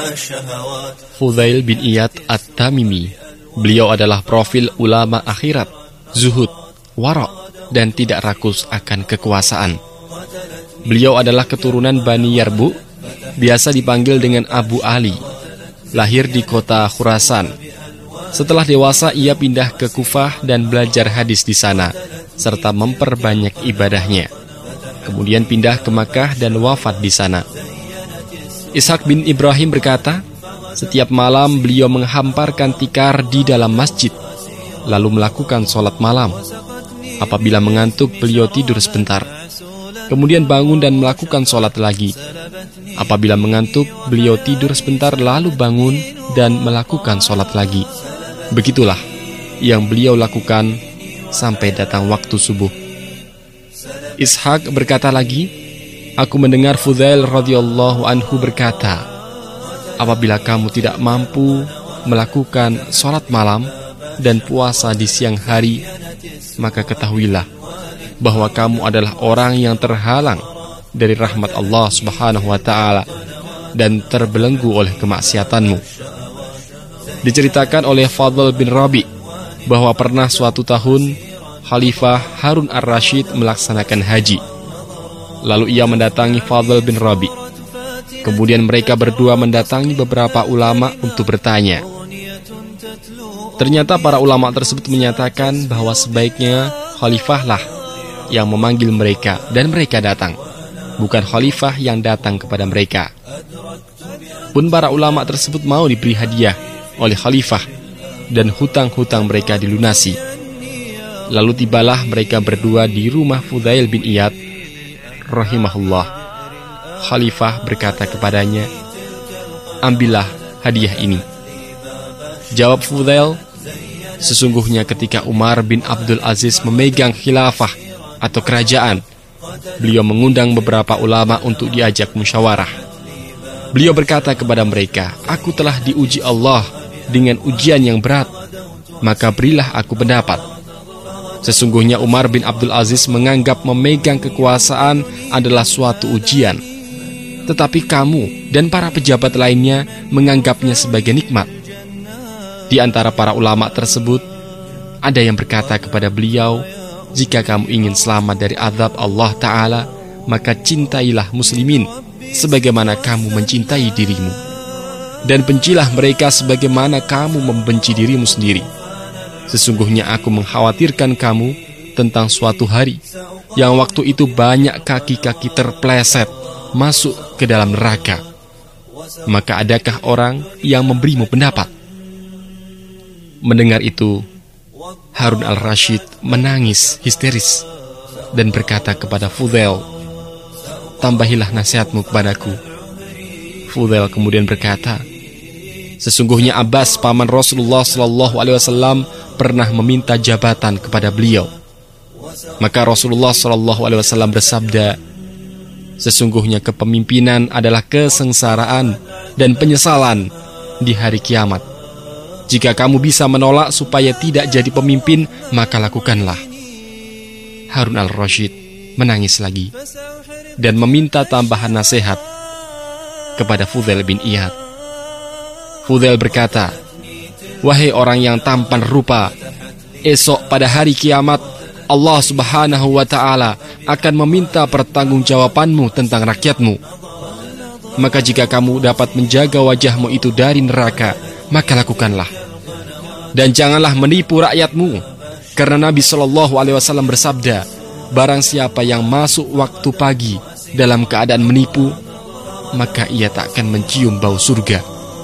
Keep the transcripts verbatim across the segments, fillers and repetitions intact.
Fudail bin Iyad At-Tamimi. Beliau adalah profil ulama akhirat, zuhud, wara' dan tidak rakus akan kekuasaan. Beliau adalah keturunan Bani Yarbu, biasa dipanggil dengan Abu Ali. Lahir di kota Khurasan. Setelah dewasa ia pindah ke Kufah dan belajar hadis di sana, serta memperbanyak ibadahnya. Kemudian pindah ke Makkah dan wafat di sana. Ishaq bin Ibrahim berkata, setiap malam beliau menghamparkan tikar di dalam masjid, lalu melakukan sholat malam. Apabila mengantuk, beliau tidur sebentar, kemudian bangun dan melakukan sholat lagi. Apabila mengantuk, beliau tidur sebentar, lalu bangun dan melakukan sholat lagi. Begitulah yang beliau lakukan sampai datang waktu subuh. Ishaq berkata lagi, aku mendengar Fudail radhiyallahu anhu berkata, apabila kamu tidak mampu melakukan sholat malam dan puasa di siang hari, maka ketahuilah bahwa kamu adalah orang yang terhalang dari rahmat Allah subhanahu wa ta'ala dan terbelenggu oleh kemaksiatanmu. Diceritakan oleh Fadl bin Rabi bahwa pernah suatu tahun Khalifah Harun ar-Rasyid melaksanakan haji. Lalu ia mendatangi Fadl bin Rabi. Kemudian mereka berdua mendatangi beberapa ulama untuk bertanya. Ternyata para ulama tersebut menyatakan bahwa sebaiknya khalifahlah yang memanggil mereka dan mereka datang, bukan khalifah yang datang kepada mereka. Pun para ulama tersebut mau diberi hadiah oleh khalifah dan hutang-hutang mereka dilunasi. Lalu tibalah mereka berdua di rumah Fudail bin Iyad rahimahullah. Khalifah berkata kepadanya, ambillah hadiah ini. Jawab Fudail, sesungguhnya ketika Umar bin Abdul Aziz memegang khilafah atau kerajaan, beliau mengundang beberapa ulama untuk diajak musyawarah. Beliau berkata kepada mereka, aku telah diuji Allah dengan ujian yang berat, maka berilah aku pendapat. Sesungguhnya Umar bin Abdul Aziz menganggap memegang kekuasaan adalah suatu ujian, tetapi kamu dan para pejabat lainnya menganggapnya sebagai nikmat. Di antara para ulama tersebut, ada yang berkata kepada beliau, jika kamu ingin selamat dari azab Allah Ta'ala, maka cintailah muslimin sebagaimana kamu mencintai dirimu, dan bencilah mereka sebagaimana kamu membenci dirimu sendiri. Sesungguhnya aku mengkhawatirkan kamu tentang suatu hari yang waktu itu banyak kaki-kaki terpleset masuk ke dalam neraka. Maka adakah orang yang memberimu pendapat? Mendengar itu, Harun al-Rasyid menangis histeris dan berkata kepada Fudail, tambahilah nasihatmu kepadaku. Fudail kemudian berkata, sesungguhnya Abbas paman Rasulullah shallallahu alaihi wasallam pernah meminta jabatan kepada beliau. Maka Rasulullah shallallahu alaihi wasallam bersabda, sesungguhnya kepemimpinan adalah kesengsaraan dan penyesalan di hari kiamat. Jika kamu bisa menolak supaya tidak jadi pemimpin, maka lakukanlah. Harun al-Rasyid menangis lagi dan meminta tambahan nasihat kepada Fudail bin Iyad. Fudail berkata, wahai orang yang tampan rupa, esok pada hari kiamat Allah subhanahu wa ta'ala akan meminta pertanggungjawabanmu tentang rakyatmu. Maka jika kamu dapat menjaga wajahmu itu dari neraka, maka lakukanlah. Dan janganlah menipu rakyatmu, karena Nabi shallallahu alaihi wasallam bersabda, barang siapa yang masuk waktu pagi dalam keadaan menipu, maka ia tak akan mencium bau surga.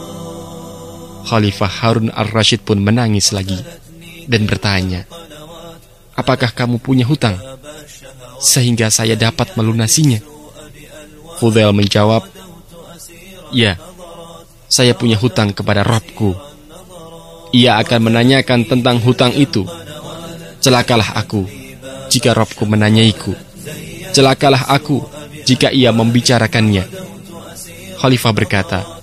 Khalifah Harun al-Rasyid pun menangis lagi dan bertanya, apakah kamu punya hutang sehingga saya dapat melunasinya? Fudail menjawab, ya, saya punya hutang kepada Rabbku. Ia akan menanyakan tentang hutang itu. Celakalah aku jika Rabbku menanyaiku. Celakalah aku jika ia membicarakannya. Khalifah berkata,